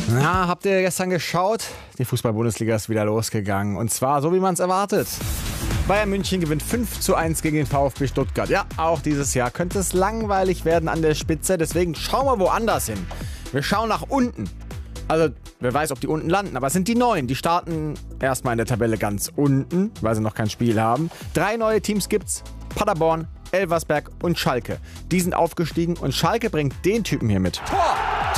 Na, habt ihr gestern geschaut? Die Fußball-Bundesliga ist wieder losgegangen. Und zwar so, wie man es erwartet. Bayern München gewinnt 5:1 gegen den VfB Stuttgart. Ja, auch dieses Jahr könnte es langweilig werden an der Spitze. Deswegen schauen wir woanders hin. Wir schauen nach unten. Also, wer weiß, ob die unten landen. Aber es sind die Neuen. Die starten erstmal in der Tabelle ganz unten, weil sie noch kein Spiel haben. 3 neue Teams gibt's. Paderborn, Elversberg und Schalke. Die sind aufgestiegen und Schalke bringt den Typen hier mit. Tor!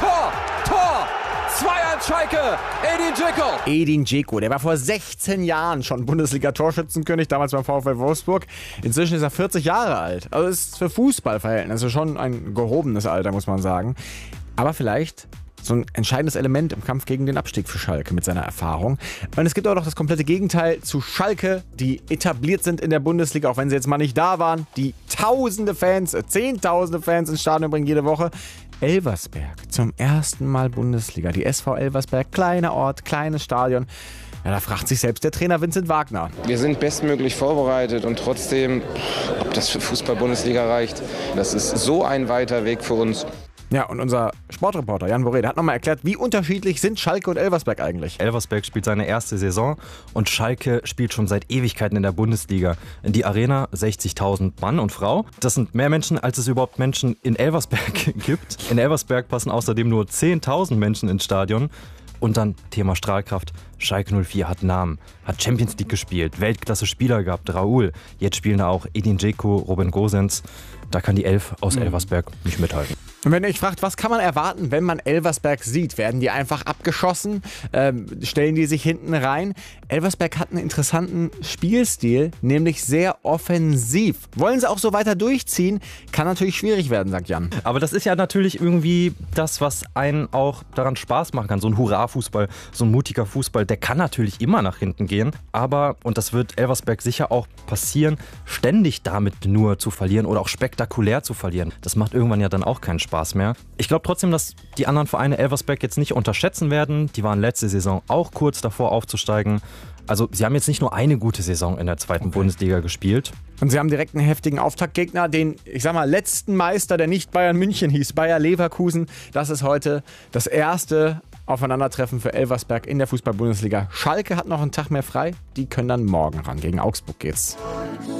2-1 Schalke, Edin Dzeko. Edin Dzeko, der war vor 16 Jahren schon Bundesliga-Torschützenkönig, damals beim VfL Wolfsburg. Inzwischen ist er 40 Jahre alt. Also ist für Fußballverhältnisse schon ein gehobenes Alter, muss man sagen. Aber vielleicht so ein entscheidendes Element im Kampf gegen den Abstieg für Schalke mit seiner Erfahrung. Und es gibt auch noch das komplette Gegenteil zu Schalke, die etabliert sind in der Bundesliga, auch wenn sie jetzt mal nicht da waren. Die tausende Fans, zehntausende Fans ins Stadion bringen jede Woche. Elversberg, zum ersten Mal Bundesliga. Die SV Elversberg, kleiner Ort, kleines Stadion. Ja, da fragt sich selbst der Trainer Vincent Wagner. Wir sind bestmöglich vorbereitet und trotzdem, ob das für Fußball-Bundesliga reicht, das ist so ein weiter Weg für uns. Ja, und unser Sportreporter Jan Boré, der hat nochmal erklärt, wie unterschiedlich sind Schalke und Elversberg eigentlich. Elversberg spielt seine erste Saison und Schalke spielt schon seit Ewigkeiten in der Bundesliga. In die Arena 60.000 Mann und Frau. Das sind mehr Menschen, als es überhaupt Menschen in Elversberg gibt. In Elversberg passen außerdem nur 10.000 Menschen ins Stadion. Und dann Thema Strahlkraft. Schalke 04 hat Namen, hat Champions League gespielt, Weltklasse-Spieler gehabt, Raoul. Jetzt spielen da auch Edin Dzeko, Robin Gosens. Da kann die Elf aus Elversberg nicht mithalten. Und wenn ihr euch fragt, was kann man erwarten, wenn man Elversberg sieht? Werden die einfach abgeschossen? Stellen die sich hinten rein? Elversberg hat einen interessanten Spielstil, nämlich sehr offensiv. Wollen sie auch so weiter durchziehen? Kann natürlich schwierig werden, sagt Jan. Aber das ist ja natürlich irgendwie das, was einen auch daran Spaß machen kann. So ein Hurra-Fußball, so ein mutiger Fußball, der kann natürlich immer nach hinten gehen. Aber, und das wird Elversberg sicher auch passieren, ständig damit nur zu verlieren oder auch spektakulär zu verlieren. Das macht irgendwann ja dann auch keinen Spaß mehr. Ich glaube trotzdem, dass die anderen Vereine Elversberg jetzt nicht unterschätzen werden. Die waren letzte Saison auch kurz davor aufzusteigen. Also sie haben jetzt nicht nur eine gute Saison in der zweiten Bundesliga gespielt. Und sie haben direkt einen heftigen Auftaktgegner, den, ich sag mal, letzten Meister, der nicht Bayern München hieß, Bayer Leverkusen. Das ist heute das erste Aufeinandertreffen für Elversberg in der Fußball-Bundesliga. Schalke hat noch einen Tag mehr frei. Die können dann morgen ran. Gegen Augsburg geht's.